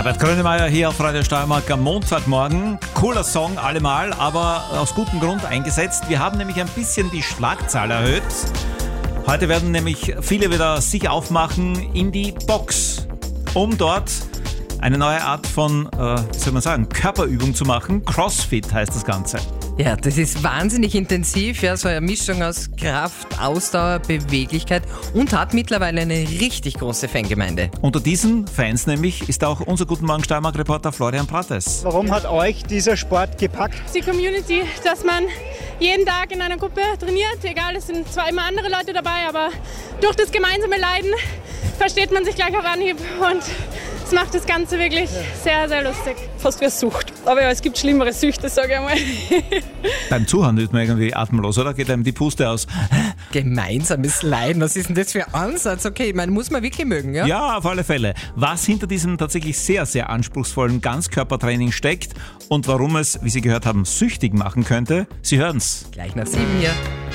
Herbert Grönemeyer hier auf Radio Steiermark am Montagmorgen. Cooler Song allemal, aber aus gutem Grund eingesetzt. Wir haben nämlich ein bisschen die Schlagzahl erhöht. Heute werden nämlich viele wieder sich aufmachen in die Box, um dort eine neue Art von, Körperübung zu machen. Crossfit heißt das Ganze. Ja, das ist wahnsinnig intensiv, ja, so eine Mischung aus Kraft, Ausdauer, Beweglichkeit und hat mittlerweile eine richtig große Fangemeinde. Unter diesen Fans nämlich ist auch unser Guten Morgen Steiermark-Reporter Florian Prates. Warum hat euch dieser Sport gepackt? Die Community, dass man jeden Tag in einer Gruppe trainiert, egal, es sind zwar immer andere Leute dabei, aber durch das gemeinsame Leiden versteht man sich gleich auf Anhieb und es macht das Ganze wirklich sehr, sehr lustig. Fast wie eine Sucht. Aber ja, es gibt schlimmere Süchte, sage ich einmal. Beim Zuhören wird man irgendwie atemlos, oder? Geht einem die Puste aus. Gemeinsames Leiden, was ist denn das für ein Ansatz? Okay, ich meine, muss man wirklich mögen, ja? Ja, auf alle Fälle. Was hinter diesem tatsächlich sehr, sehr anspruchsvollen Ganzkörpertraining steckt und warum es, wie Sie gehört haben, süchtig machen könnte, Sie hören's. Gleich nach 7 hier.